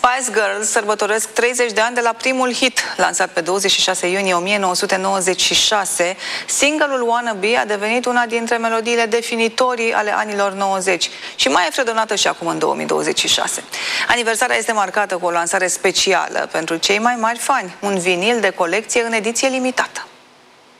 Spice Girls sărbătoresc 30 de ani de la primul hit, lansat pe 26 iunie 1996. Single-ul Wannabe a devenit una dintre melodiile definitorii ale anilor 90 și mai e fredonată și acum în 2026. Aniversarea este marcată cu o lansare specială pentru cei mai mari fani, un vinil de colecție în ediție limitată.